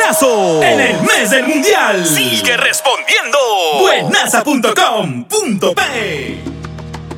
abrazo en el mes del mundial. Sigue respondiendo. Buenaza.com.p